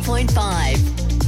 90.5.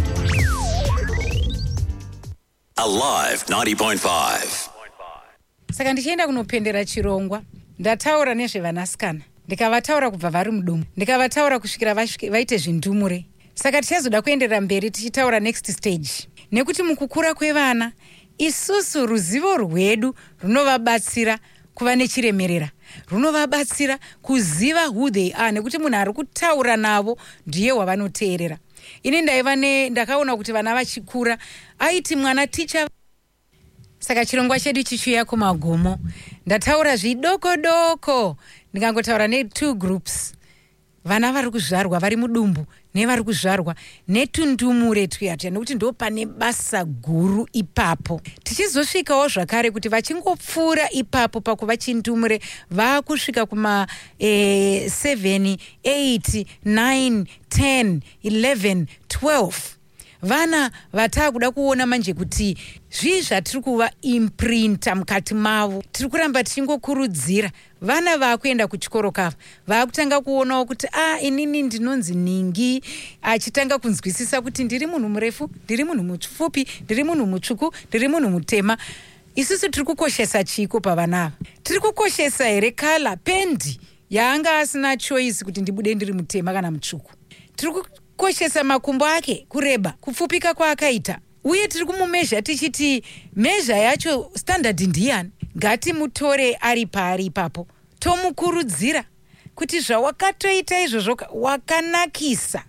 Alive 90.5. Saka ndichienda kunopendera chirongwa ndataura nezvevanasikana ndikavataura kubva vari mudomo ndikavataura kusvikira vaite zvindumure. Saka tichazoda kuenderera mberi tichitaura next stage nekuti mukukura kwevana isusu ruzivo rwedu runovabatsira kuva nechiremerera, runovabatsira kuziva who they are, nekuti munhu ari kutaura navo ndiye wavanoteerera. Ini ndakaona kuti vana vachikura aiti mwana ticha. Saka chirongwa chedu chichiuya kumagumo ndataura zvidoko ndikangotaura ne2 groups, vana vari kuzvarwa vari mudumbu nevari kuzvarwa netundumure tuyatya, nekuti ndo pane basa guru ipapo. Tichizosvikawo zvakare kuti vachingopfuura ipapo pakuva chindumure vakusvika kuma 7, 8, 9, 10, 11, 12. Vana vatakuda kuona manje kuti zvii zvatiri kuva imprinta mukati mavo. Tiri kuramba tichingokurudzira vana vakuenda kuchikoro kava vakutanga kuonawo kuti inini ndinonzi Ningi, achitanga kunzwisisa kuti ndiri munhu murefu, ndiri munhu mupfupi, ndiri munhu mutsvuku, ndiri munhu mutema. Isusu tiri kukoshesa chiko pavana ava? Tiri kukoshesa here kala pendi yaanga asina choice kuti ndibude ndiri mutema kana mutsvuku? Tiri kukoshesa makumbo ake, kureba, kupfupika kwaakaita, uye tiri kumumezha tichiti mezha yacho standard ndiyani? Ngatimutore ari paari ipapo tomukurudzira kuti zvawakatoita izvozvo wakanakisa.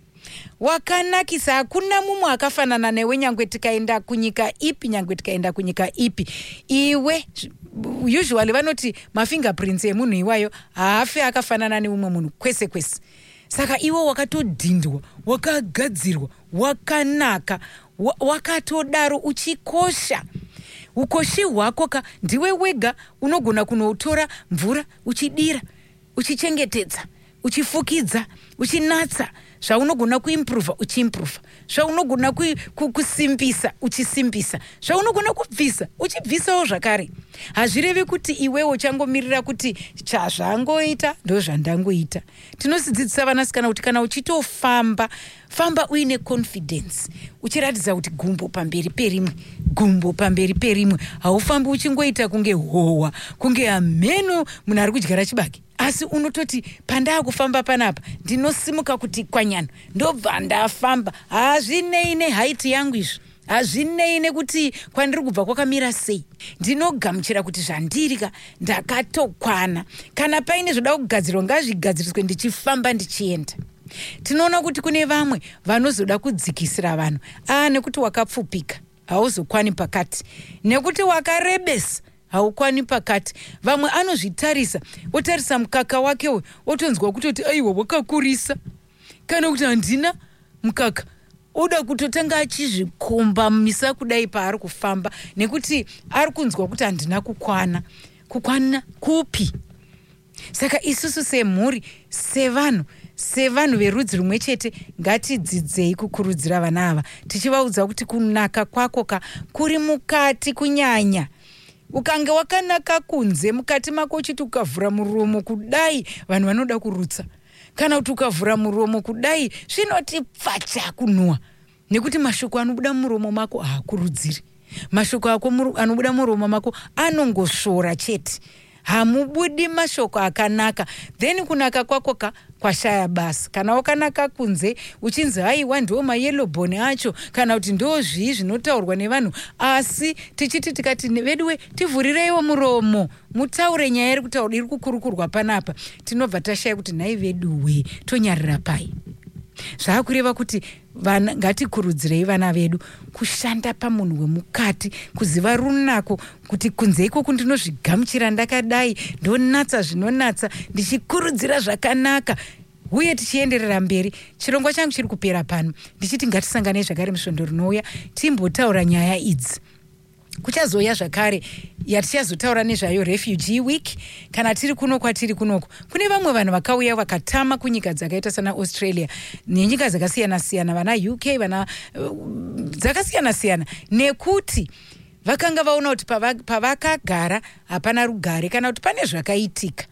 Hakuna mumwe akafanana newe nyangwe tikaenda kunyika ipi, nyangwe tikaenda kunyika ipi. Iwe usually vanoti mafingerprints emunhu iwayo haafe akafanana neumwe munhu kwese kwese. Saka iwe wakatodhindwa, wakagadzirwa, wakanaka, wakatodaro uchikosha. Ukoshi hwako ndiwe wega unogona kunotora mvura uchidira, uchichengetedza, uchifukidza, uchinatsa. Zvaunogona kuimprova uchiimprova, zvaunogona kusimbisa uchisimbisa, zvaunogona kubvisa uchibvisawo zvakare. Hazvirevi kuti iwewe changomirira kuti chazvangoita ndozvandangoita. Tinosidzidzisa vanasikana kuti kana uchitofamba, famba uine confidence, uchiratidza kuti gumbo pamberi perimwe, gumbo pamberi perimwe. Haufambi uchingoita kunge howa, kunge ameno munhu ari kudyara chibage. Asi unototi pandaa kufamba panapa ndinosimuka kuti kwanyano ndobva ndafamba. Hazvinei nehaiti yangu izvo, hazvinei nekuti kwandiri kubva kwakamira sei. Ndinogamuchira kuti zvandiri ndakatokwana. Kana paine zvoda kugadzirwa ngazvigadziriswe ndichifamba ndichienda. Tinoona kuti kune vamwe vanozoda kudzikisira vanhu. Nekuti wakapfupika hauzokwani pakati, nekuti wakarebesa haukwani pakati. Vamwe anozvitarisa, otarisa mukaka wakewo otonzwa kutoti aiwa wakakurisa, kana kuti handina mukaka oda kutotanga achizvikomba misa kudai paari kufamba, nekuti ari kunzwa kuti handina kukwana kupi. Saka isusu semhuri, sevanhu verudzi rumwe chete, ngatidzidzei kukurudzira vana ava, tichivaudza kuti kunaka kwako kuri mukati kunyanya. Ukange wakanaka kunze, mukati mako uchiti ukavhura muromo kudai vanhu vanoda kurutsa, kana kuti ukavhura muromo kudai zvinoti pfacha kunwa, nekuti mashoko anobuda muromo mako haakurudziri. Mashoko ako anobuda muromo mako anongosvora chete, hamubudi mashoko akanaka. Then kunaka kwako kwashaya basa. Kana wakanaka kunze uchinzi haiwa ndo mayellow bone acho, kana kuti ndo zvinotaurwa nevanhu, asi tichiti tikati veduwe tivhurireiwo muromo mutaure nyaya iri kukurukurwa panapa, tinobva tashaya kuti nhai veduwe tonyarira pai. Zvakureva kuti ngatikurudzirei vana vedu kushanda pamunhu wemukati, kuziva runako kuti kunze ikoko ndinozvigamuchira ndakadai, ndonatsa zvinonatsa, ndichikurudzira zvakanaka, uye tichienderera mberi. Chirongwa changu chiri kupera pano, ndichiti ngatisanganei zvakare musvondo rinouya timbotaura nyaya idzi. Kuchazoya zvakare yatichazotaura nezvayo refugee week. Kana tiri kuno kwatiri kunoko, kune vamwe vanhu vakauya vakatama kunyika dzakaita sana Australia nenyika dzakasiyana siyana, vana UK, vana dzakasiyana siyana, nekuti vakanga vaona kuti pavakagara hapana rugare, kana kuti pane zvakaitika.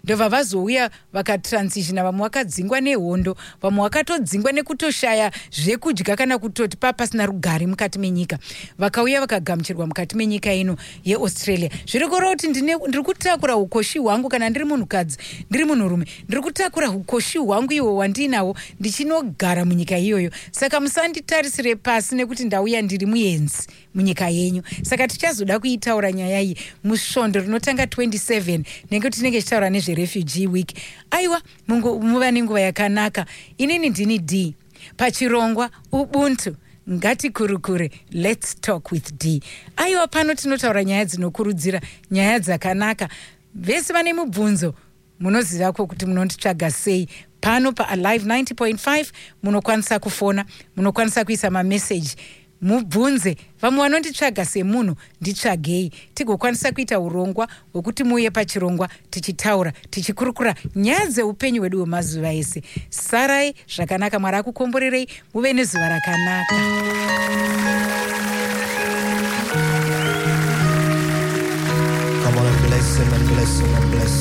ndobva vazouya vakatransitina, vamwe vakadzingwa nehondo, vamwe vakatodzingwa nekutoshaya zvekudya kana kutoti pasina rugare mukati menyika, vakauya vakagamuchirwa mukati menyika ino yeAustralia. Zviri kureva kuti ndiri kutakura ukoshi hwangu, kana ndiri munhukadzi ndiri munhurume, ndiri kutakura ukoshi hwangu ihwo hwandinawo ndichinogara munyika iyoyo. Saka musanditarisire pasi nekuti ndauya ndiri muenzi munyika yenyu. Saka tichazoda kuitaura nyaya iyi musvondo rinotanga 27 nekuti tinenge tichitaura nezverefugee week. Aiwa, muva nenguva yakanaka. Inini ndini D pachirongwa ubuntu ngatikurukure, let's talk with D. Aiwa, pano tinotaura nyaya dzinokurudzira, nyaya dzakanaka. Vese vane mubvunzo munozivako kuti munonditsvaga sei. Pano paAlive 90.5 munokwanisa kufona, munokwanisa kuisa mameseji, mubvunze. Vamwe vanonditsvaga semunhu, nditsvagei, tigokwanisa kuita urongwa hwekuti muuye pachirongwa tichitaura, tichikurukura nyaya dzeupenyu hwedu hwemazuva ese. Sarai zvakanaka, Mwari akukomborerei, muve nezuva rakanaka. Come on and bless him and bless him and bless him.